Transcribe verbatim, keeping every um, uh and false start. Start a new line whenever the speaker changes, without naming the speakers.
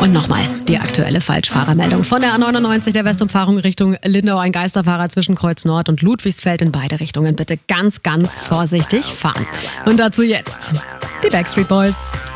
Und nochmal die aktuelle Falschfahrermeldung von der A neunundneunzig der Westumfahrung Richtung Lindau. Ein Geisterfahrer zwischen Kreuz Nord und Ludwigsfeld in beide Richtungen. Bitte ganz, ganz vorsichtig fahren. Und dazu jetzt die Backstreet Boys.